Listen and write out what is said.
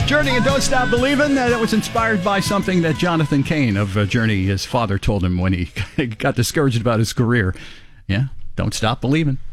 Journey and Don't Stop Believin'. That was inspired by something that Jonathan Cain of Journey, his father, told him when he got discouraged about his career. Yeah, don't stop believing.